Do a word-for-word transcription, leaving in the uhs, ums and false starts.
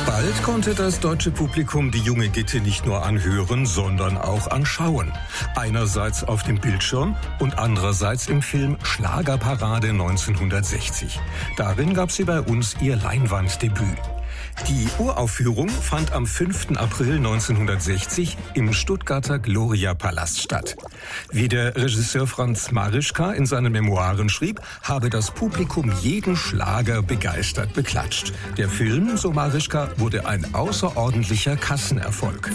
Bald konnte das deutsche Publikum die junge Gitte nicht nur anhören, sondern auch anschauen. Einerseits auf dem Bildschirm und andererseits im Film Schlagerparade neunzehnhundertsechzig. Darin gab sie bei uns ihr Leinwanddebüt. Die Uraufführung fand am fünften April neunzehnhundertsechzig im Stuttgarter Gloria-Palast statt. Wie der Regisseur Franz Marischka in seinen Memoiren schrieb, habe das Publikum jeden Schlager begeistert beklatscht. Der Film, so Marischka, wurde ein außerordentlicher Kassenerfolg.